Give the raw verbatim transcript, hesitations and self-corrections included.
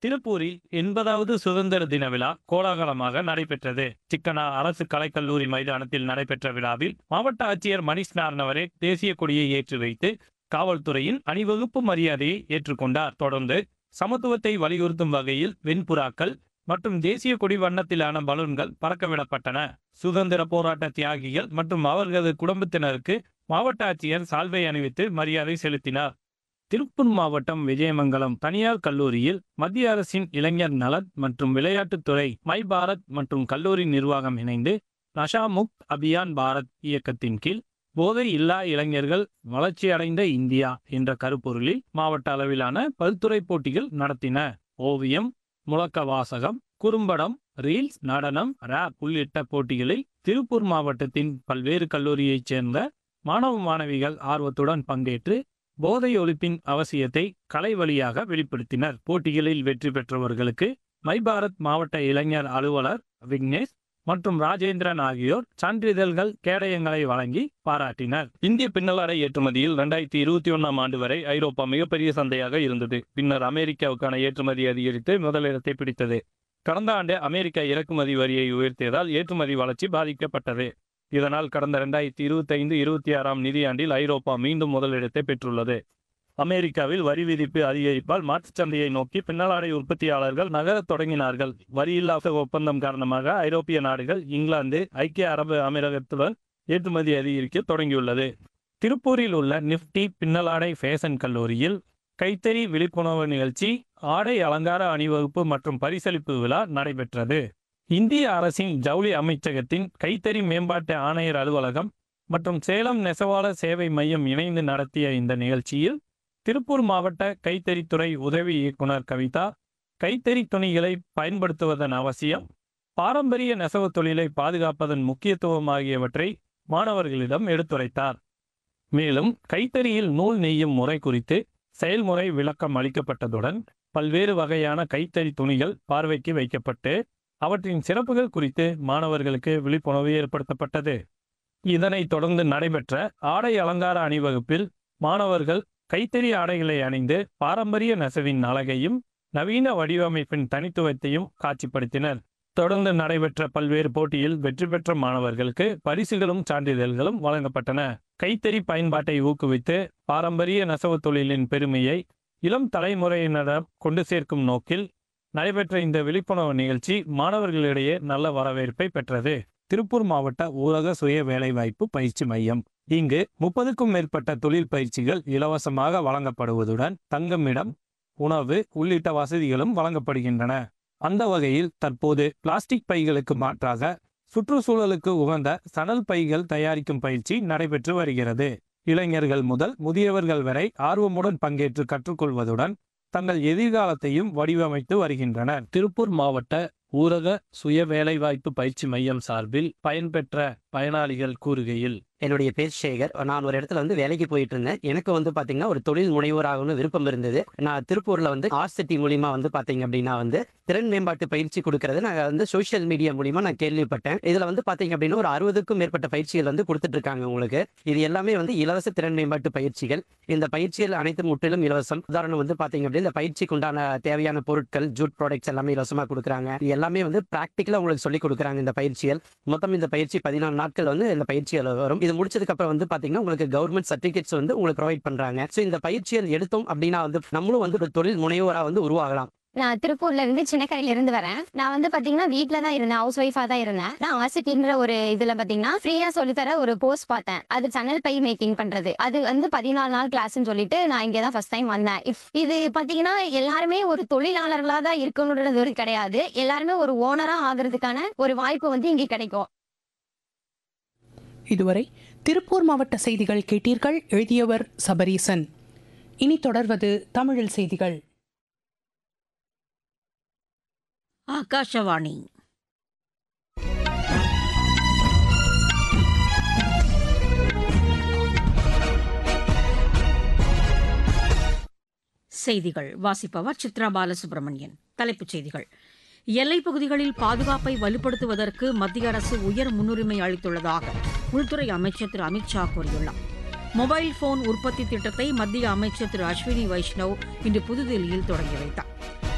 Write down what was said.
திருப்பூரில் எண்பதாவது சுதந்திர தின விழா கோலாகலமாக நடைபெற்றது. சிக்கனா அரசு கலைக்கல்லூரி மைதானத்தில் நடைபெற்ற விழாவில் மாவட்ட ஆட்சியர் மணிஷ் நார்னவரே தேசிய கொடியை ஏற்றி வைத்து காவல்துறையின் அணிவகுப்பு மரியாதையை ஏற்றுக்கொண்டார். தொடர்ந்து சமத்துவத்தை வலியுறுத்தும் வகையில் வெண்புறாக்கள் மற்றும் தேசிய கொடி வண்ணத்திலான பலூன்கள் பறக்கவிடப்பட்டன. சுதந்திர போராட்ட தியாகிகள் மற்றும் அவர்களது குடும்பத்தினருக்கு மாவட்ட ஆட்சியர் சால்வை அணிவித்து மரியாதை செலுத்தினார். திருப்பூர் மாவட்டம் விஜயமங்கலம் தனியார் கல்லூரியில் மத்திய அரசின் இளைஞர் நலன் மற்றும் விளையாட்டுத்துறை மை பாரத் மற்றும் கல்லூரி நிர்வாகம் இணைந்து நஷா முக்த் அபியான் பாரத் இயக்கத்தின் கீழ் போதை இல்லா இளைஞர்கள் வளர்ச்சியடைந்த இந்தியா என்ற கருப்பொருளில் மாவட்ட அளவிலான பல்துறை போட்டிகள் நடத்தின. ஓவியம், முழக்க வாசகம், குறும்படம், ரீல்ஸ், நடனம், ராப் உள்ளிட்ட போட்டிகளில் திருப்பூர் மாவட்டத்தின் பல்வேறு கல்லூரியைச் சேர்ந்த மாணவ மாணவிகள் ஆர்வத்துடன் பங்கேற்று போதை ஒழிப்பின் அவசியத்தை கலை வழியாக வெளிப்படுத்தினர். போட்டிகளில் வெற்றி பெற்றவர்களுக்கு மை பாரத் மாவட்ட இளைஞர் அலுவலர் விக்னேஷ் மற்றும் ராஜேந்திரன் ஆகியோர் சான்றிதழ்கள், கேடயங்களை வழங்கி பாராட்டினர். இந்திய பின்னலாடை ஏற்றுமதியில் இரண்டாயிரத்தி இருபத்தி ஒன்னாம் ஆண்டு வரை ஐரோப்பா மிகப்பெரிய சந்தையாக இருந்தது. பின்னர் அமெரிக்காவுக்கான ஏற்றுமதி அதிகரித்து முதலிடத்தை பிடித்தது. கடந்த ஆண்டு அமெரிக்கா இறக்குமதி வரியை உயர்த்தியதால் ஏற்றுமதி வளர்ச்சி பாதிக்கப்பட்டது. இதனால் கடந்த இரண்டாயிரத்தி இருபத்தி ஐந்து இருபத்தி ஆறாம் நிதியாண்டில் ஐரோப்பா மீண்டும் முதலிடத்தை பெற்றுள்ளது. அமெரிக்காவில் வரி விதிப்பு அதிகரிப்பால் மாற்றுச் சந்தையை நோக்கி பின்னலாடை உற்பத்தியாளர்கள் நகரத் தொடங்கினார்கள். வரியில்லாத ஒப்பந்தம் காரணமாக ஐரோப்பிய நாடுகள், இங்கிலாந்து, ஐக்கிய அரபு அமீரகத்துடன் ஏற்றுமதி அதிகரிக்க தொடங்கியுள்ளது. திருப்பூரில் உள்ள நிப்டி பின்னலாடை ஃபேஷன் கல்லூரியில் கைத்தறி விழிப்புணர்வு நிகழ்ச்சி, ஆடை அலங்கார அணிவகுப்பு மற்றும் பரிசளிப்பு விழா நடைபெற்றது. இந்திய அரசின் ஜவுளி அமைச்சகத்தின் கைத்தறி மேம்பாட்டு ஆணையர் அலுவலகம் மற்றும் சேலம் நெசவாளர் சேவை மையம் இணைந்து நடத்திய இந்த நிகழ்ச்சியில் திருப்பூர் மாவட்ட கைத்தறித்துறை உதவி இயக்குனர் கவிதா கைத்தறி துணிகளை பயன்படுத்துவதன் அவசியம், பாரம்பரிய நெசவு தொழிலை பாதுகாப்பதன் முக்கியத்துவம் ஆகியவற்றை மாணவர்களிடம் எடுத்துரைத்தார். மேலும் கைத்தறியில் நூல் நெய்யும் முறை குறித்து செயல்முறை விளக்கம் அளிக்கப்பட்டதுடன் பல்வேறு வகையான கைத்தறி துணிகள் பார்வைக்கு வைக்கப்பட்டு அவற்றின் சிறப்புகள் குறித்து மாணவர்களுக்கு விழிப்புணர்வு ஏற்படுத்தப்பட்டது. இதனைத் தொடர்ந்து நடைபெற்ற ஆடை அலங்கார அணிவகுப்பில் மாணவர்கள் கைத்தறி ஆடைகளை அணிந்து பாரம்பரிய நெசவின் அழகையும் நவீன வடிவமைப்பின் தனித்துவத்தையும் காட்சிப்படுத்தினர். தொடர்ந்து நடைபெற்ற பல்வேறு போட்டியில் வெற்றி பெற்ற மாணவர்களுக்கு பரிசுகளும் சான்றிதழ்களும் வழங்கப்பட்டன. கைத்தறி பயன்பாட்டை ஊக்குவித்து பாரம்பரிய நெசவு தொழிலின் பெருமையை இளம் தலைமுறையினரிடம் கொண்டு சேர்க்கும் நோக்கில் நடைபெற்ற இந்த விழிப்புணர்வு நிகழ்ச்சி மாணவர்களிடையே நல்ல வரவேற்பை பெற்றது. திருப்பூர் மாவட்ட ஊரக சுய வேலைவாய்ப்பு பயிற்சி மையம். இங்கு முப்பதுக்கும் மேற்பட்ட தொழில் பயிற்சிகள் இலவசமாக வழங்கப்படுவதுடன் தங்குமிடம், உணவு உள்ளிட்ட வசதிகளும் வழங்கப்படுகின்றன. அந்த வகையில் தற்போது பிளாஸ்டிக் பைகளுக்கு மாற்றாக சுற்றுச்சூழலுக்கு உகந்த சணல் பைகள் தயாரிக்கும் பயிற்சி நடைபெற்று வருகிறது. இளைஞர்கள் முதல் முதியவர்கள் வரை ஆர்வமுடன் பங்கேற்று கற்றுக்கொள்வதுடன் தங்கள் எதிர்காலத்தையும் வடிவமைத்து வருகின்றனர். திருப்பூர் மாவட்ட ஊரக சுய வேலைவாய்ப்பு பயிற்சி மையம் சார்பில் பயன்பெற்ற பயனாளிகள் கூறுகையில், என்னுடைய பேர் சேகர். நான் ஒரு இடத்துல வந்து வேலைக்கு போயிட்டு இருந்தேன். எனக்கு வந்து பாத்தீங்கன்னா ஒரு தொழில் முனைவோராகணும் விருப்பம் இருந்தது. நான் திருப்பூர்ல வந்து ஆர்ட் சிட்டி மூலியமா வந்து பாத்தீங்க அப்படின்னா வந்து திறன் மேம்பாட்டு பயிற்சி கொடுக்கறது நான் வந்து சோசியல் மீடியா மூலியமா நான் கேள்விப்பட்டேன். இதுல வந்து பாத்தீங்க அப்படின்னா ஒரு அறுபதுக்கும் மேற்பட்ட பயிற்சிகள் வந்து கொடுத்துட்டு இருக்காங்க உங்களுக்கு. இது எல்லாமே வந்து இலவச திறன் மேம்பாட்டு பயிற்சிகள். இந்த பயிற்சிகள் அனைத்து முற்றிலும் இலவசம். உதாரணம் வந்து பாத்தீங்க அப்படின்னா இந்த பயிற்சிக்கு உண்டான தேவையான பொருட்கள், ஜூட் ப்ராடக்ட்ஸ் எல்லாமே இலவசமா கொடுக்குறாங்க. இது எல்லாமே வந்து பிராக்டிக்கலா உங்களுக்கு சொல்லி கொடுக்குறாங்க. இந்த பயிற்சிகள் மொத்தம் இந்த பயிற்சி பதினாலு நாட்கள் வந்து இந்த பயிற்சிகள் வரும். இது முடிச்சதுக்கு அப்புறம் வந்து பாத்தீங்கன்னா உங்களுக்கு கவர்மெண்ட் சர்டிபிகேட்ஸ் வந்து உங்களுக்கு ப்ரொவைட் பண்றாங்க. சோ இந்த பயிற்சிகள் எடுத்தோம் அப்படின்னா வந்து நம்மளும் வந்து ஒரு தொழில் முனைவோரா வந்து உருவாகலாம். நான் திருப்பூர்ல இருந்து சின்னக்கரையில இருந்து வரேன். நான் வந்து பாத்தீங்கன்னா வீட்டுல தான் இருந்தேன், ஹவுஸ் ஒய்ஃபா தான் இருந்தேன். நான் ஆசிட்டின்ற ஒரு இதுல பாத்தீங்கன்னா ஃப்ரீயா சொல்லித்தர ஒரு கோர்ஸ் பார்த்தேன். அது சன்னல் பை மேக்கிங் பண்றது. அது வந்து பதினாலு நாள் கிளாஸ்ன்னு சொல்லிட்டு நான் இங்கே தான் ஃபர்ஸ்ட் டைம் வந்தேன். இது பாத்தீங்கன்னா எல்லாருமே ஒரு தொழிலாளர்களா தான் இருக்கணுன்றது கிடையாது. எல்லாருமே ஒரு ஓனரா ஆகிறதுக்கான ஒரு வாய்ப்பு வந்து இங்கே கிடைக்கும். இதுவரை திருப்பூர் மாவட்ட செய்திகள் கேட்டீர்கள். எழுதியவர் சபரீசன். இனி தொடர்வது தமிழில் செய்திகள். ஆகாஷவாணி. செய்திகள் வாசிப்பவர் சித்ரா பாலசுப்ரமணியன். தலைப்புச் செய்திகள். எல்லைப் பகுதிகளில் பாதுகாப்பை வலுப்படுத்துவதற்கு மத்திய அரசு உயர் முன்னுரிமை அளித்துள்ளதாக உள்துறை அமைச்சர் திரு அமித் ஷா கூறியுள்ளார். மொபைல் போன் உற்பத்தி திட்டத்தை மத்திய அமைச்சர் திரு அஸ்வினி வைஷ்ணவ் இன்று புதுதில்லியில் தொடங்கி வைத்தார்.